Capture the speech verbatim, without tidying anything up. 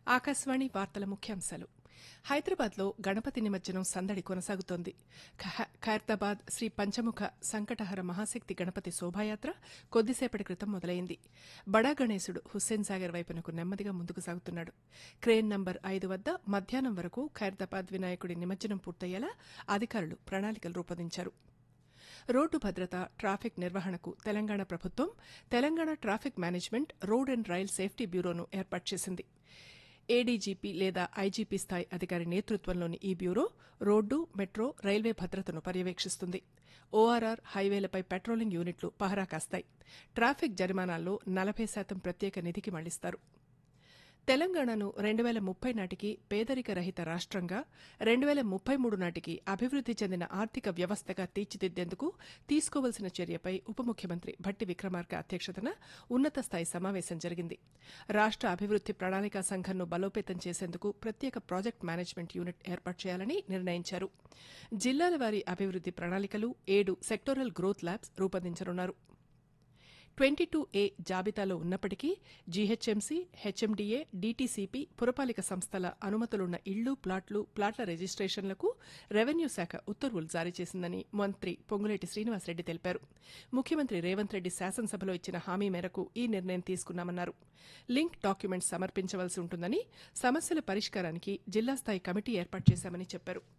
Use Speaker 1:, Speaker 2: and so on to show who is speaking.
Speaker 1: ఆకాశవాణి వార్తల ముఖ్యాంశాలు. హైదరాబాద్లో గణపతి నిమజ్జనం సందడి కొనసాగుతోంది. ఖ- ఖైరతాబాద్ శ్రీ పంచముఖ సంకటహర మహాశక్తి గణపతి శోభాయాత్ర కొద్దిసేపటి క్రితం మొదలైంది. బడా గణేశుడు హుస్సేన్ సాగర్ వైపునకు నెమ్మదిగా ముందుకు సాగుతున్నాడు. క్రేన్ నంబర్ ఐదు వద్ద మధ్యాహ్నం వరకు ఖైరతాబాద్ వినాయకుడి నిమజ్జనం పూర్తయ్యేలా అధికారులు ప్రణాళికలు రూపొందించారు. రోడ్డు భద్రత, ట్రాఫిక్ నిర్వహణకు తెలంగాణ ప్రభుత్వం Telangana traffic management road and rail safety బ్యూరోను ఏర్పాటు చేసింది. ఏడీజీపీ లేదా ఐజీపీ స్థాయి అధికారి నేతృత్వంలోని ఈ బ్యూరో రోడ్డు, మెట్రో, రైల్వే భద్రతను పర్యవేక్షిస్తుంది. ఓఆర్ఆర్, హైవేలపై పెట్రోలింగ్ యూనిట్లు పహరా కాస్తాయి. ట్రాఫిక్ జరిమానాల్లో నలభై శాతం ప్రత్యేక నిధికి మళ్లిస్తారు. తెలంగాణను రెండు వేల ముప్పై నాటికి పేదరిక రహిత రాష్ట్రంగా, రెండు వేల ముప్పై మూడు నాటికి అభివృద్ది చెందిన ఆర్థిక వ్యవస్థగా తీర్చిదిద్దేందుకు తీసుకోవలసిన చర్యపై ఉప ముఖ్యమంత్రి భట్టి విక్రమార్క అధ్యక్షతన ఉన్నత స్థాయి సమావేశం జరిగింది. రాష్ట్ర అభివృద్ది ప్రణాళికా సంఘంను బలోపేతం చేసేందుకు ప్రత్యేక ప్రాజెక్ట్ మేనేజ్మెంట్ యూనిట్ ఏర్పాటు చేయాలని నిర్ణయించారు. జిల్లాల వారీ అభివృద్ది ప్రణాళికలు, ఏడు sectoral growth labs రూపొందించనున్నారు. Twenty two ఏ జాబితాలో ఉన్నప్పటికీ జీహెచ్ఎంసీ, హెచ్ఎండీఏ, డీటీసీపీ, పురపాలిక సంస్థల అనుమతులున్న ఇళ్లు, ప్లాట్లు, ప్లాట్ల రిజిస్ట్రేషన్లకు రెవెన్యూ శాఖ ఉత్తర్వులు జారీ చేసిందని మంత్రి పొంగులేటి శ్రీనివాసరెడ్డి తెలిపారు. ముఖ్యమంత్రి రేవంత్ రెడ్డి శాసనసభలో ఇచ్చిన హామీ మేరకు ఈ నిర్ణయం తీసుకున్నామన్నారు. లింక్ డాక్యుమెంట్స్ సమర్పించవలసి ఉంటుందని, సమస్యల పరిష్కారానికి జిల్లా స్థాయి కమిటీ ఏర్పాటు చేశామని చెప్పారు.